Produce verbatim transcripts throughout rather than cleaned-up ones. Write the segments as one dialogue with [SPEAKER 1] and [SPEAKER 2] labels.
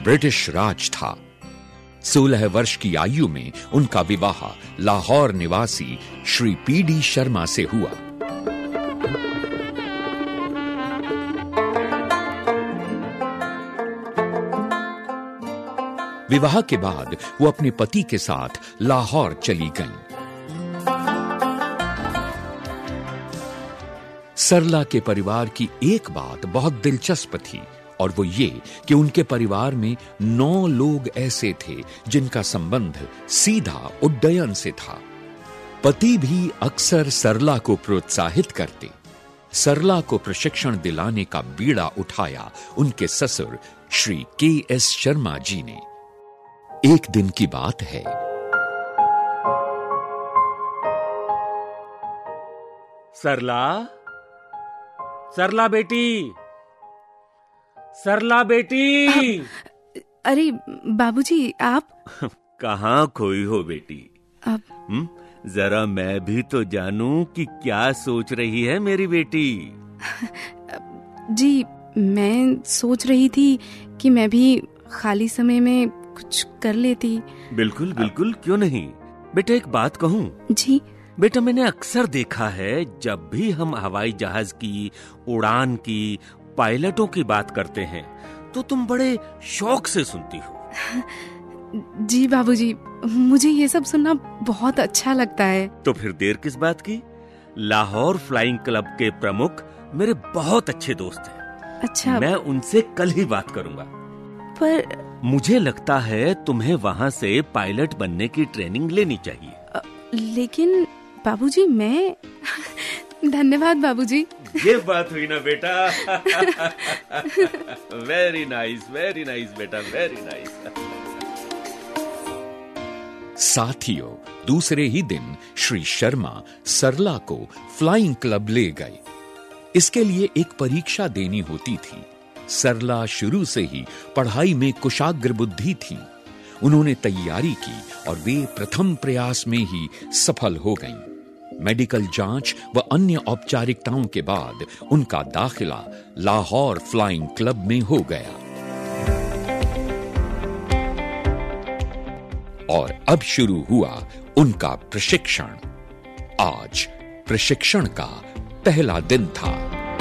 [SPEAKER 1] British राज था। सोलह वर्ष की आयु में उनका विवाह लाहौर निवासी श्री पी डी शर्मा से हुआ। विवाह के बाद वो अपने पति के साथ लाहौर चली गईं। सरला के परिवार की एक बात बहुत दिलचस्प थी और वो ये कि उनके परिवार में नौ लोग ऐसे थे जिनका संबंध सीधा उड्डयन से था। पति भी अक्सर सरला को प्रोत्साहित करते। सरला को प्रशिक्षण दिलाने का बीड़ा उठाया उनके ससुर श्री के एस शर्मा जी ने। एक दिन की बात है।
[SPEAKER 2] सरला, सरला बेटी, सरला बेटी।
[SPEAKER 3] अरे बाबूजी, आप
[SPEAKER 2] कहाँ खोई हो बेटी?
[SPEAKER 3] अब
[SPEAKER 2] हुँ? जरा मैं भी तो जानूं कि क्या सोच रही है मेरी बेटी।
[SPEAKER 3] जी, मैं सोच रही थी कि मैं भी खाली समय में कुछ कर लेती।
[SPEAKER 2] बिल्कुल बिल्कुल, क्यों नहीं। बेटा एक बात कहूं?
[SPEAKER 3] जी।
[SPEAKER 2] बेटा मैंने अक्सर देखा है, जब भी हम हवाई जहाज की उड़ान की, पायलटों की बात करते हैं तो तुम बड़े शौक से सुनती हो।
[SPEAKER 3] जी बाबूजी, मुझे ये सब सुनना बहुत अच्छा लगता है।
[SPEAKER 2] तो फिर देर किस बात की? लाहौर फ्लाइंग क्लब के प्रमुख मेरे बहुत अच्छे दोस्त हैं।
[SPEAKER 3] अच्छा।
[SPEAKER 2] मैं उनसे कल ही बात करूंगा।
[SPEAKER 3] पर
[SPEAKER 2] मुझे लगता है तुम्हें वहां से पायलट बनने की ट्रेनिंग लेनी चाहिए।
[SPEAKER 3] लेकिन बाबूजी मैं धन्यवाद बाबूजी।
[SPEAKER 2] ये बात हुई ना बेटा। वेरी नाइस, वेरी नाइस बेटा, वेरी नाइस।
[SPEAKER 1] साथियों, दूसरे ही दिन श्री शर्मा सरला को फ्लाइंग क्लब ले गए। इसके लिए एक परीक्षा देनी होती थी। सरला शुरू से ही पढ़ाई में कुशाग्र बुद्धि थी। उन्होंने तैयारी की और वे प्रथम प्रयास में ही सफल हो गईं। मेडिकल जांच व अन्य औपचारिकताओं के बाद उनका दाखिला लाहौर फ्लाइंग क्लब में हो गया। और अब शुरू हुआ उनका प्रशिक्षण। आज प्रशिक्षण का पहला दिन था।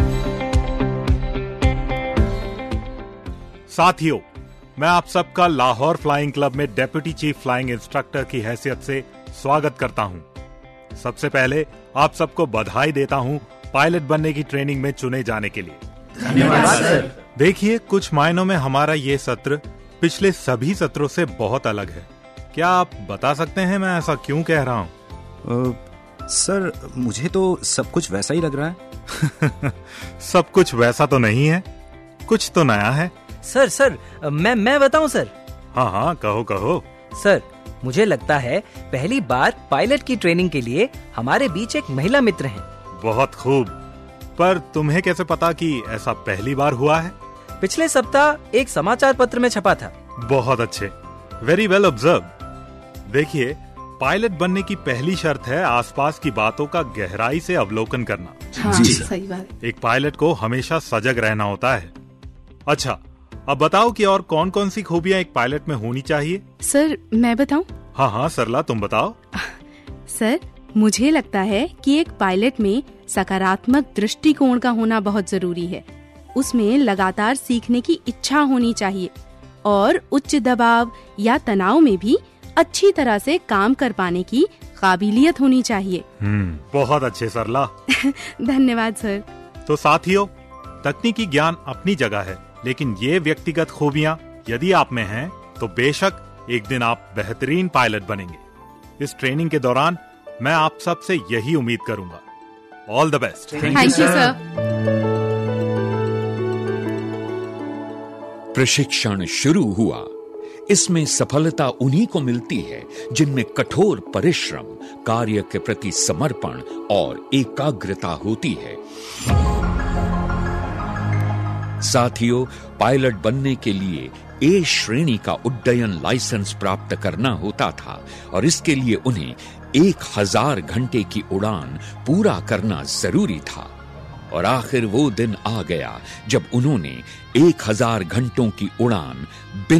[SPEAKER 4] साथियों, मैं आप सबका लाहौर फ्लाइंग क्लब में डेप्यूटी चीफ फ्लाइंग इंस्ट्रक्टर की हैसियत से स्वागत करता हूं। सबसे पहले आप सबको बधाई देता हूं पायलट बनने की ट्रेनिंग में चुने जाने के लिए।
[SPEAKER 5] धन्यवाद सर।
[SPEAKER 4] देखिए, कुछ मायनों में हमारा ये सत्र पिछले सभी सत्रों से बहुत अलग है। क्या आप बता सकते हैं मैं ऐसा क्यों कह रहा हूँ?
[SPEAKER 5] सर, मुझे तो सब कुछ वैसा ही लग रहा है।
[SPEAKER 4] सब कुछ वैसा तो नहीं है, कुछ तो नया है।
[SPEAKER 6] सर सर मैं मैं बताऊं सर?
[SPEAKER 4] हाँ हाँ, कहो कहो।
[SPEAKER 6] सर, मुझे लगता है पहली बार पायलट की ट्रेनिंग के लिए हमारे बीच एक महिला मित्र हैं।
[SPEAKER 4] बहुत खूब। पर तुम्हें कैसे पता कि ऐसा पहली बार हुआ है?
[SPEAKER 6] पिछले सप्ताह एक समाचार पत्र में छपा था।
[SPEAKER 4] बहुत अच्छे, वेरी वेल ऑब्जर्व। देखिए, पायलट बनने की पहली शर्त है आसपास की बातों का गहराई से अवलोकन करना।
[SPEAKER 3] हाँ, जी सही बात।
[SPEAKER 4] एक पायलट को हमेशा सजग रहना होता है। अच्छा, अब बताओ कि और कौन कौन सी खूबियां एक पायलट में होनी चाहिए?
[SPEAKER 3] सर, मैं बताऊं?
[SPEAKER 4] हाँ हाँ सरला, तुम बताओ।
[SPEAKER 3] सर, मुझे लगता है कि एक पायलट में सकारात्मक दृष्टिकोण का होना बहुत जरूरी है। उसमें लगातार सीखने की इच्छा होनी चाहिए और उच्च दबाव या तनाव में भी अच्छी तरह से काम कर पाने की काबिलियत होनी चाहिए।
[SPEAKER 4] हम्म, बहुत अच्छे सरला।
[SPEAKER 3] धन्यवाद सर।
[SPEAKER 4] तो साथियों, तकनीकी ज्ञान अपनी जगह है, लेकिन ये व्यक्तिगत खूबियां यदि आप में हैं, तो बेशक एक दिन आप बेहतरीन पायलट बनेंगे। इस ट्रेनिंग के दौरान मैं आप सब से यही उम्मीद करूंगा। All the best.
[SPEAKER 3] Thank you sir.
[SPEAKER 1] प्रशिक्षण शुरू हुआ। इसमें सफलता उन्हीं को मिलती है जिनमें कठोर परिश्रम, कार्य के प्रति समर्पण और एकाग्रता होती है। साथियों, पायलट बनने के लिए ए श्रेणी का उड्डयन लाइसेंस प्राप्त करना होता था और इसके लिए उन्हें एक हजार घंटे की उड़ान पूरा करना जरूरी था। और आखिर वो दिन आ गया जब उन्होंने एक हजार घंटों की उड़ान